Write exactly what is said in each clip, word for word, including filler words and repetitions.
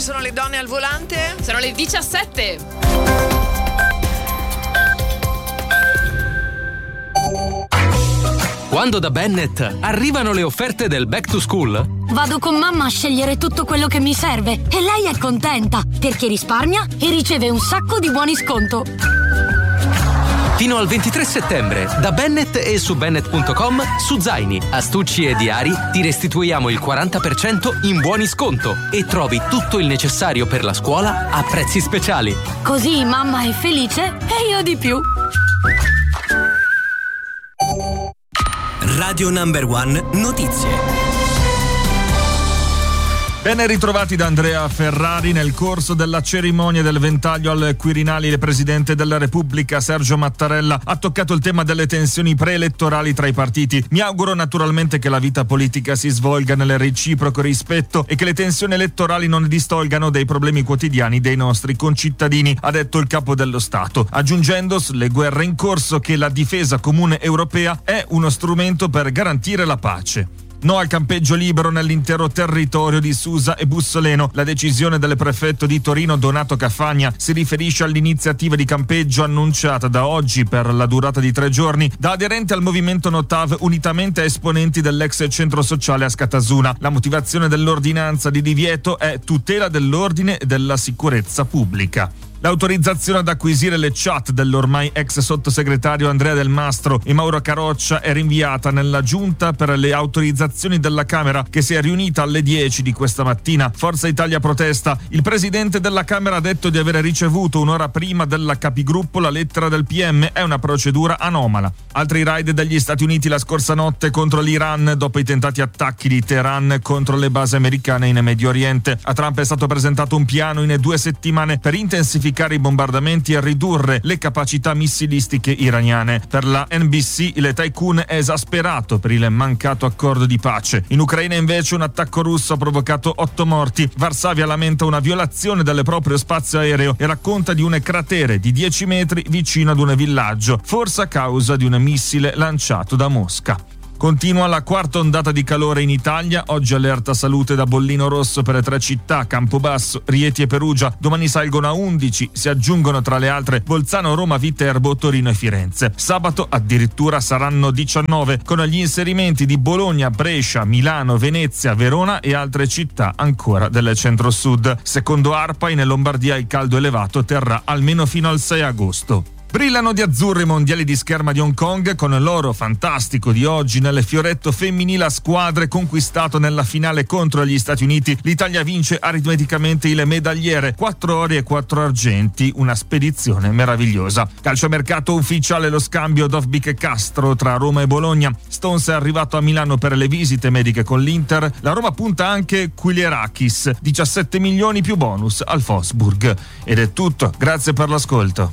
sono le donne al volante? Sono le diciassette. Quando da Bennett arrivano le offerte del Back to School, vado con mamma a scegliere tutto quello che mi serve e lei è contenta perché risparmia e riceve un sacco di buoni sconto. Fino al ventitré settembre, da Bennett e su Bennett punto com, su zaini, astucci e diari ti restituiamo il quaranta per cento in buoni sconto e trovi tutto il necessario per la scuola a prezzi speciali. Così mamma è felice e io di più. Radio Number One Notizie. Ben ritrovati da Andrea Ferrari. Nel corso della cerimonia del ventaglio al Quirinale, il Presidente della Repubblica Sergio Mattarella ha toccato il tema delle tensioni preelettorali tra i partiti. Mi auguro naturalmente che la vita politica si svolga nel reciproco rispetto e che le tensioni elettorali non distolgano dai problemi quotidiani dei nostri concittadini, ha detto il Capo dello Stato, aggiungendo sulle guerre in corso che la difesa comune europea è uno strumento per garantire la pace. No al campeggio libero nell'intero territorio di Susa e Bussoleno. La decisione del prefetto di Torino Donato Caffagna si riferisce all'iniziativa di campeggio annunciata da oggi per la durata di tre giorni da aderenti al movimento Notav unitamente a esponenti dell'ex centro sociale a Scatasuna. La motivazione dell'ordinanza di divieto è tutela dell'ordine e della sicurezza pubblica. L'autorizzazione ad acquisire le chat dell'ormai ex sottosegretario Andrea Del Mastro e Mauro Caroccia è rinviata nella giunta per le autorizzazioni della Camera, che si è riunita alle dieci di questa mattina. Forza Italia protesta. Il presidente della Camera ha detto di aver ricevuto un'ora prima della capigruppo la lettera del P M. È una procedura anomala. Altri raid degli Stati Uniti la scorsa notte contro l'Iran dopo i tentati attacchi di Teheran contro le basi americane in Medio Oriente. A Trump è stato presentato un piano in due settimane per intensificare i bombardamenti e ridurre le capacità missilistiche iraniane. Per la N B C il tycoon è esasperato per il mancato accordo di pace. In Ucraina invece un attacco russo ha provocato otto morti. Varsavia lamenta una violazione del proprio spazio aereo e racconta di un cratere di dieci metri vicino ad un villaggio, forse a causa di un missile lanciato da Mosca. Continua la quarta ondata di calore in Italia. Oggi allerta salute da bollino rosso per tre città: Campobasso, Rieti e Perugia. Domani salgono a undici, si aggiungono tra le altre Bolzano, Roma, Viterbo, Torino e Firenze. Sabato addirittura saranno diciannove, con gli inserimenti di Bologna, Brescia, Milano, Venezia, Verona e altre città ancora del centro-sud. Secondo ARPA in Lombardia il caldo elevato terrà almeno fino al sei agosto. Brillano di azzurro i mondiali di scherma di Hong Kong con l'oro fantastico di oggi nel fioretto femminile a squadre conquistato nella finale contro gli Stati Uniti. L'Italia vince aritmeticamente il medagliere, quattro ori e quattro argenti, una spedizione meravigliosa. Calciomercato ufficiale lo scambio Dovbyk Castro tra Roma e Bologna. Stones è arrivato a Milano per le visite mediche con l'Inter. La Roma punta anche Quilierakis, diciassette milioni più bonus al Wolfsburg. Ed è tutto, grazie per l'ascolto.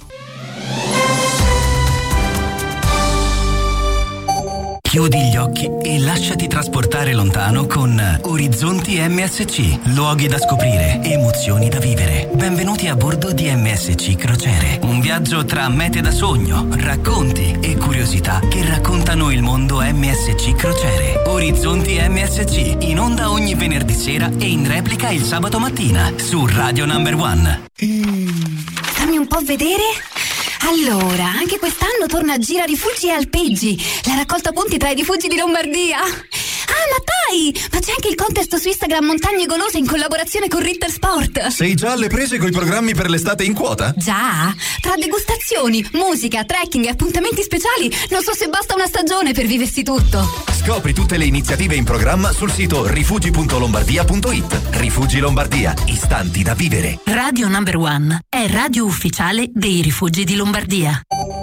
Chiudi gli occhi e lasciati trasportare lontano con Orizzonti M S C. Luoghi da scoprire, emozioni da vivere. Benvenuti a bordo di M S C Crociere. Un viaggio tra mete da sogno, racconti e curiosità che raccontano il mondo M S C Crociere. Orizzonti M S C, in onda ogni venerdì sera e in replica il sabato mattina su Radio Number One. Mm, fammi un po' vedere. Allora, anche quest'anno torna Gira Rifugi e Alpeggi, la raccolta punti tra i rifugi di Lombardia. Ah, ma dai! Ma c'è anche il contest su Instagram Montagne Golose in collaborazione con Ritter Sport. Sei già alle prese coi programmi per l'estate in quota? Già? Tra degustazioni, musica, trekking e appuntamenti speciali, non so se basta una stagione per viversi tutto. Scopri tutte le iniziative in programma sul sito rifugi punto lombardia punto it. Rifugi Lombardia, istanti da vivere. Radio Number One è radio ufficiale dei rifugi di Lombardia.